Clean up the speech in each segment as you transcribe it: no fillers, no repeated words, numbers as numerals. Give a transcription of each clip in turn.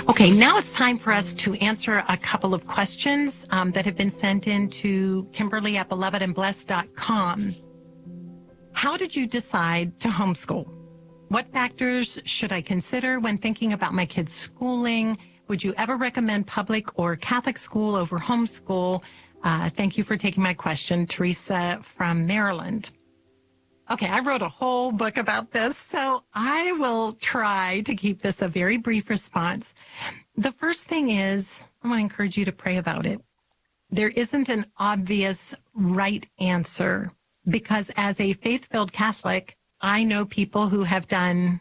Okay, now it's time for us to answer a couple of questions that have been sent in to Kimberly at belovedandblessed.com. How did you decide to homeschool? What factors should I consider when thinking about my kids' schooling? Would you ever recommend public or Catholic school over homeschool? Thank you for taking my question, Teresa from Maryland. Okay, I wrote a whole book about this, so I will try to keep this a very brief response. The first thing is, I want to encourage you to pray about it. There isn't an obvious right answer because as a faith-filled Catholic, I know people who have done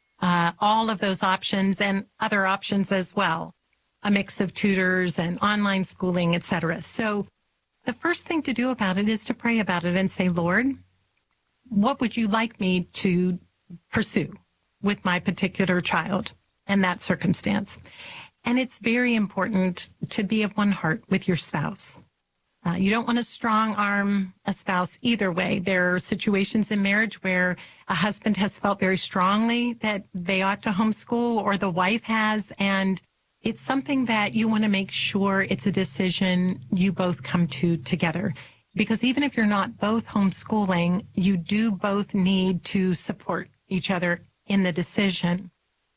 all of those options and other options as well, a mix of tutors and online schooling, etc. So the first thing to do about it is to pray about it and say, Lord, what would you like me to pursue with my particular child and that circumstance? And it's very important to be of one heart with your spouse. You don't want to strong arm a spouse either way. There are situations in marriage where a husband has felt very strongly that they ought to homeschool or the wife has, and it's something that you want to make sure it's a decision you both come to together. Because even if you're not both homeschooling, you do both need to support each other in the decision.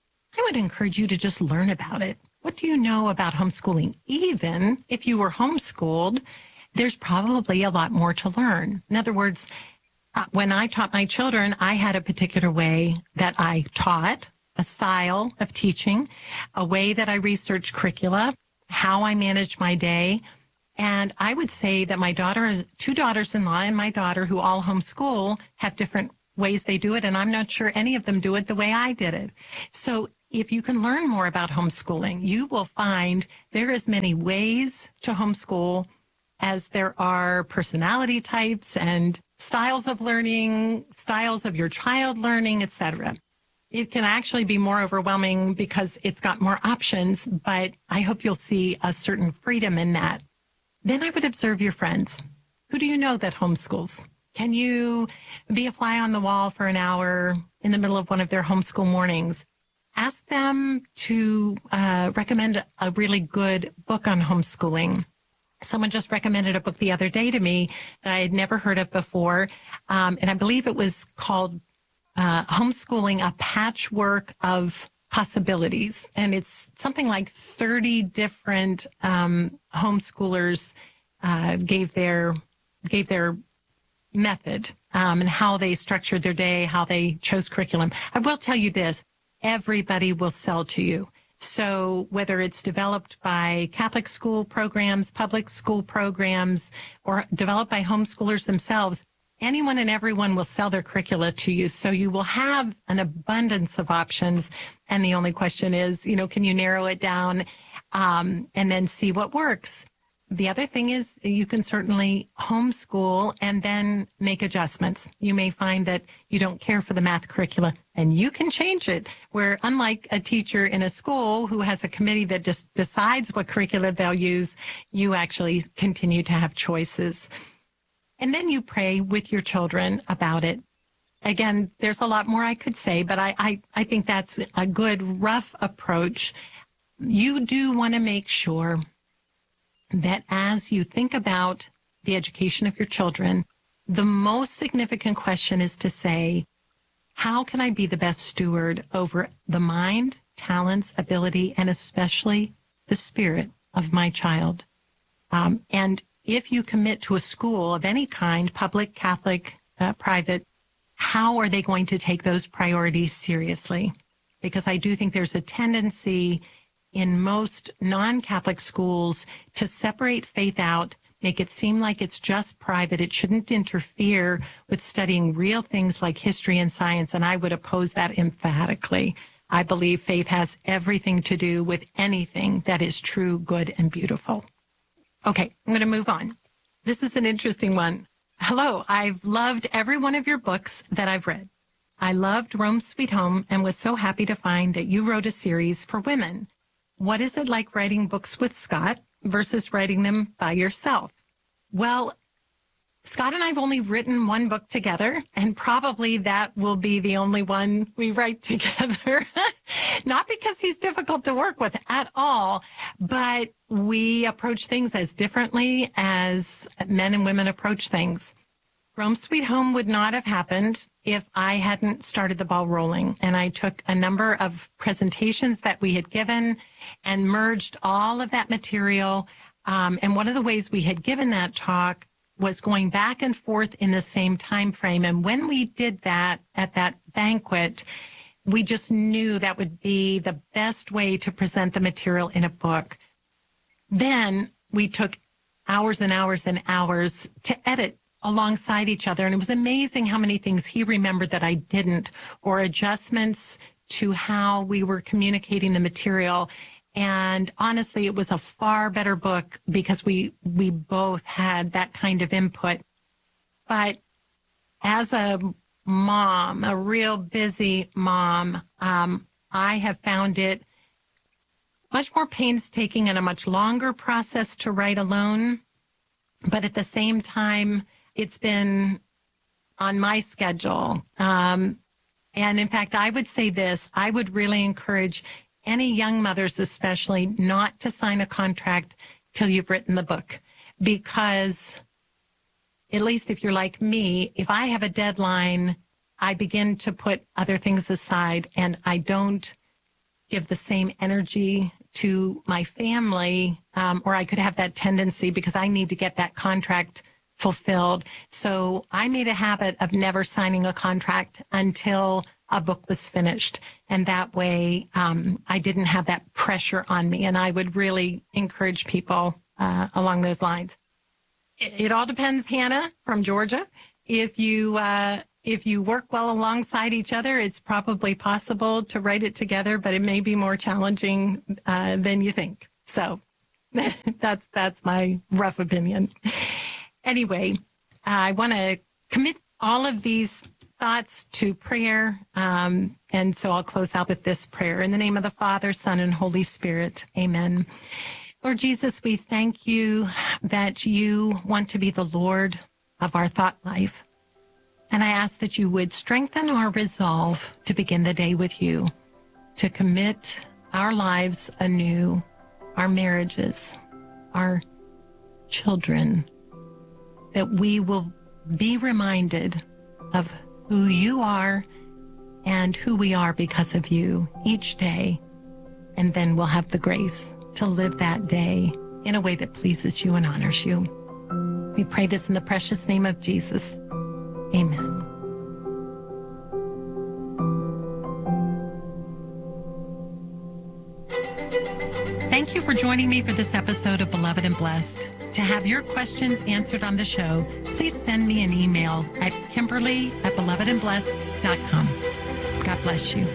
I would encourage you to just learn about it. What do you know about homeschooling? Even if you were homeschooled, there's probably a lot more to learn. In other words, when I taught my children, I had a particular way that I taught, a style of teaching, a way that I researched curricula, how I managed my day. And I would say that my two daughters-in-law and my daughter, who all homeschool, have different ways they do it. And I'm not sure any of them do it the way I did it. So if you can learn more about homeschooling, you will find there are as many ways to homeschool as there are personality types and styles of learning, styles of your child learning, etc. It can actually be more overwhelming because it's got more options, but I hope you'll see a certain freedom in that. Then I would observe your friends. Who do you know that homeschools? Can you be a fly on the wall for an hour in the middle of one of their homeschool mornings? Ask them to recommend a really good book on homeschooling. Someone just recommended a book the other day to me that I had never heard of before, and I believe it was called Homeschooling, A Patchwork of Possibilities. And it's something like 30 different homeschoolers gave their method and how they structured their day, how they chose curriculum. I will tell you this, everybody will sell to you. So whether it's developed by Catholic school programs, public school programs, or developed by homeschoolers themselves, anyone and everyone will sell their curricula to you. So you will have an abundance of options. And the only question is, can you narrow it down and then see what works? The other thing is you can certainly homeschool and then make adjustments. You may find that you don't care for the math curricula and you can change it, where unlike a teacher in a school who has a committee that just decides what curricula they'll use, you actually continue to have choices. And then you pray with your children about it. Again, there's a lot more I could say, but I think that's a good rough approach. You do want to make sure that as you think about the education of your children, the most significant question is to say, how can I be the best steward over the mind, talents, ability, and especially the spirit of my child? And if you commit to a school of any kind, public, Catholic, private, how are they going to take those priorities seriously? Because I do think there's a tendency in most non-Catholic schools to separate faith out, make it seem like it's just private. It shouldn't interfere with studying real things like history and science, and I would oppose that emphatically. I believe faith has everything to do with anything that is true, good, and beautiful. Okay, I'm going to move on. This is an interesting one. Hello, I've loved every one of your books that I've read. I loved Rome Sweet Home and was so happy to find that you wrote a series for women. What is it like writing books with Scott versus writing them by yourself? Well, Scott and I have only written one book together, and probably that will be the only one we write together. Not because because he's difficult to work with at all, but we approach things as differently as men and women approach things. Rome Sweet Home would not have happened if I hadn't started the ball rolling. And I took a number of presentations that we had given and merged all of that material. And one of the ways we had given that talk was going back and forth in the same time frame. And when we did that at that banquet, we just knew that would be the best way to present the material in a book. Then we took hours and hours and hours to edit alongside each other. And it was amazing how many things he remembered that I didn't, or adjustments to how we were communicating the material. And honestly, it was a far better book because we both had that kind of input. But as a mom, a real busy mom, I have found it much more painstaking and a much longer process to write alone. But at the same time, it's been on my schedule. And in fact, I would say this, I would really encourage any young mothers especially not to sign a contract till you've written the book. Because at least if you're like me, if I have a deadline, I begin to put other things aside and I don't give the same energy to my family, or I could have that tendency because I need to get that contract fulfilled. So I made a habit of never signing a contract until a book was finished. And that way, I didn't have that pressure on me. And I would really encourage people along those lines. It all depends, Hannah from Georgia. If you work well alongside each other, it's probably possible to write it together, but it may be more challenging than you think. So that's my rough opinion. Anyway, I want to commit all of these thoughts to prayer. And so I'll close out with this prayer. In the name of the Father, Son, and Holy Spirit. Amen. Lord Jesus, we thank you that you want to be the Lord of our thought life. And I ask that you would strengthen our resolve to begin the day with you, to commit our lives anew, our marriages, our children, that we will be reminded of who you are and who we are because of you each day. And then we'll have the grace to live that day in a way that pleases you and honors you. We pray this in the precious name of Jesus. Amen. Thank you for joining me for this episode of Beloved and Blessed. To have your questions answered on the show, please send me an email at Kimberly@belovedandblessed.com. God bless you.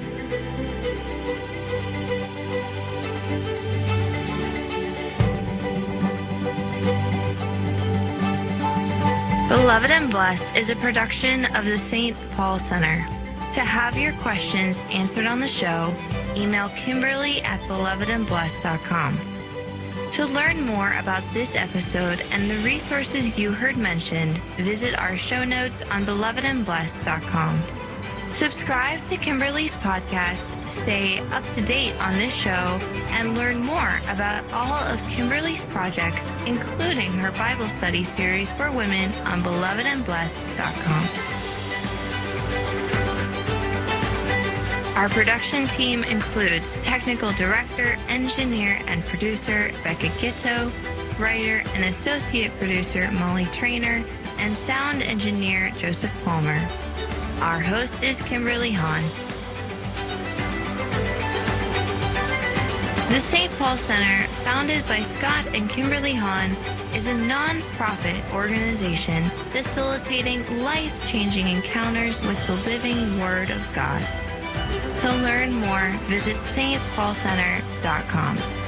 Beloved and Blessed is a production of the St. Paul Center. To have your questions answered on the show, email Kimberly@belovedandblessed.com. To learn more about this episode and the resources you heard mentioned, visit our show notes on belovedandblessed.com. Subscribe to Kimberly's podcast, stay up to date on this show, and learn more about all of Kimberly's projects, including her Bible study series for women on belovedandblessed.com. Our production team includes technical director, engineer, and producer Becca Gitto, writer and associate producer Molly Trainer, and sound engineer Joseph Palmer. Our host is Kimberly Hahn. The St. Paul Center, founded by Scott and Kimberly Hahn, is a non-profit organization facilitating life-changing encounters with the living Word of God. To learn more, visit stpaulcenter.com.